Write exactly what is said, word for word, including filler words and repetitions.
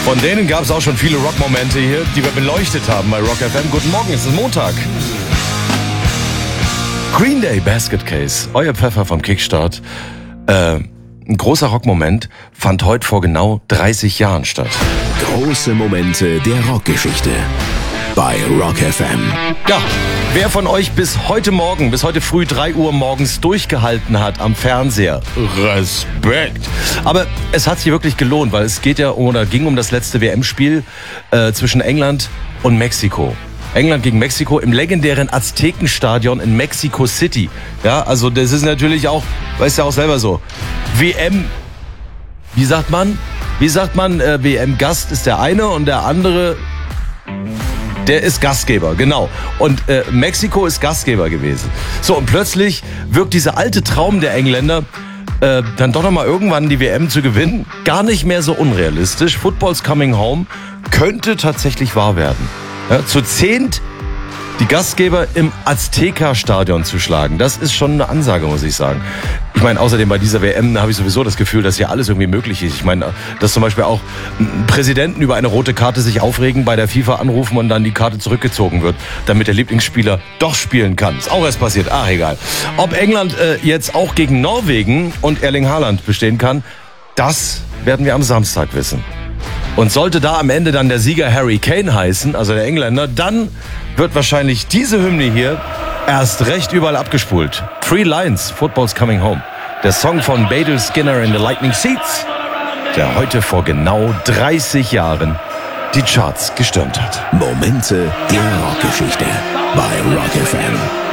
Von denen gab es auch schon viele Rockmomente hier, die wir beleuchtet haben bei Rock F M. Guten Morgen, es ist Montag. Green Day Basket Case, euer Pfeffer vom Kickstart. Äh, ein großer Rockmoment fand heute vor genau dreißig Jahren statt. Große Momente der Rockgeschichte bei Rock F M. Ja, wer von euch bis heute Morgen, bis heute früh drei Uhr morgens durchgehalten hat am Fernseher, Respekt. Aber es hat sich wirklich gelohnt, weil es geht ja oder ging um das letzte W M-Spiel äh, zwischen England und Mexiko. England gegen Mexiko im legendären Aztekenstadion in Mexico City. Ja, also das ist natürlich auch, weißt du ja auch selber so, W M, wie sagt man? Wie sagt man, äh, W M-Gast ist der eine und der andere, der ist Gastgeber, genau. Und äh, Mexiko ist Gastgeber gewesen. So, und plötzlich wirkt dieser alte Traum der Engländer, äh, dann doch nochmal irgendwann die W M zu gewinnen, gar nicht mehr so unrealistisch. Football's coming home könnte tatsächlich wahr werden. Ja, zu zehnt die Gastgeber im Azteca-Stadion zu schlagen, das ist schon eine Ansage, muss ich sagen. Ich meine, außerdem bei dieser W M habe ich sowieso das Gefühl, dass ja alles irgendwie möglich ist. Ich meine, dass zum Beispiel auch Präsidenten über eine rote Karte sich aufregen, bei der FIFA anrufen und dann die Karte zurückgezogen wird, damit der Lieblingsspieler doch spielen kann. Ist auch erst passiert, ach egal. Ob England äh, jetzt auch gegen Norwegen und Erling Haaland bestehen kann, das werden wir am Samstag wissen. Und sollte da am Ende dann der Sieger Harry Kane heißen, also der Engländer, dann wird wahrscheinlich diese Hymne hier erst recht überall abgespult. Three Lions, Football's Coming Home. Der Song von Badal Skinner in the Lightning Seeds, der heute vor genau dreißig Jahren die Charts gestürmt hat. Momente der Rockgeschichte bei Rock F M.